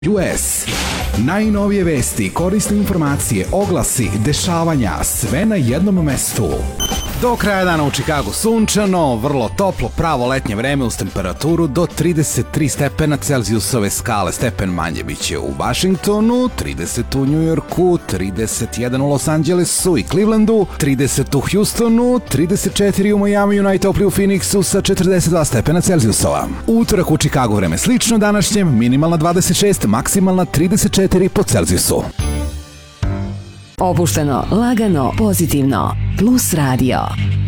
US. Najnovije vesti, korisne informacije, oglasi, dešavanja, sve na jednom mestu. Do kraja dana u Čikagu sunčano, vrlo toplo, pravo letnje vreme uz temperaturu do 33 stepena Celzijusove skale, stepen manje biće u Vašingtonu, 30 u Njujorku, 31 u Los Angelesu i Clevelandu, 30 u Houstonu, 34 u Miami, najtopliji u Phoenixu sa 42 stepena Celzijusova. Utorak u Čikagu vreme slično današnjem, minimalna 26, maksimalna 34 po Celzijusu. Opušteno, lagano, pozitivno. Plus Radio.